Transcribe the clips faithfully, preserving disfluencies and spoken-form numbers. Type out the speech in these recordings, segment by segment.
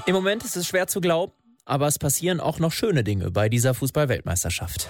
Im Moment ist es schwer zu glauben, aber es passieren auch noch schöne Dinge bei dieser Fußball-Weltmeisterschaft.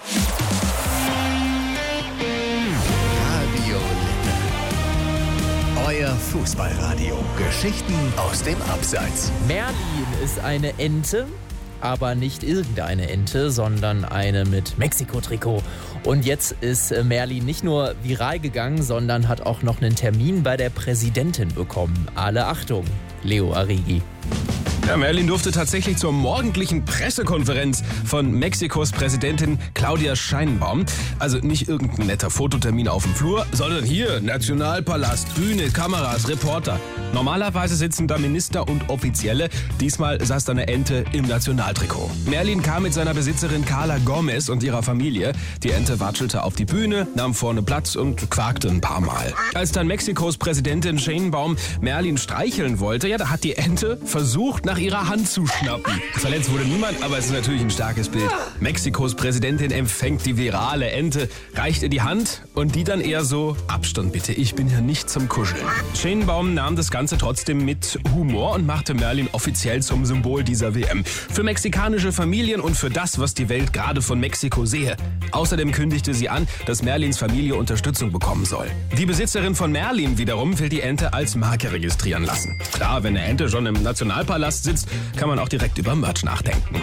Radio Linde. Euer Fußballradio. Geschichten aus dem Abseits. Merlin ist eine Ente, aber nicht irgendeine Ente, sondern eine mit Mexiko-Trikot. Und jetzt ist Merlin nicht nur viral gegangen, sondern hat auch noch einen Termin bei der Präsidentin bekommen. Alle Achtung, Leo Arrighi. Ja, Merlin durfte tatsächlich zur morgendlichen Pressekonferenz von Mexikos Präsidentin Claudia Sheinbaum. Also nicht irgendein netter Fototermin auf dem Flur, sondern hier Nationalpalast, Bühne, Kameras, Reporter. Normalerweise sitzen da Minister und Offizielle. Diesmal saß da eine Ente im Nationaltrikot. Merlin kam mit seiner Besitzerin Carla Gomez und ihrer Familie. Die Ente watschelte auf die Bühne, nahm vorne Platz und quakte ein paar Mal. Als dann Mexikos Präsidentin Sheinbaum Merlin streicheln wollte, ja, da hat die Ente versucht, nach ihrer Hand zu schnappen. Verletzt wurde niemand, aber es ist natürlich ein starkes Bild. Mexikos Präsidentin empfängt die virale Ente, reicht ihr die Hand und die dann eher so: Abstand bitte, ich bin ja nicht zum Kuscheln. Sheinbaum nahm das Ganze trotzdem mit Humor und machte Merlin offiziell zum Symbol dieser W M. Für mexikanische Familien und für das, was die Welt gerade von Mexiko sehe. Außerdem kündigte sie an, dass Merlins Familie Unterstützung bekommen soll. Die Besitzerin von Merlin wiederum will die Ente als Marke registrieren lassen. Klar, wenn eine Ente schon im Nationalpalast sitzt, kann man auch direkt über Merch nachdenken.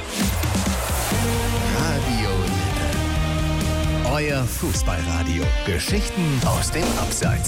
Radio Linde. Euer Fußballradio. Geschichten aus dem Abseits.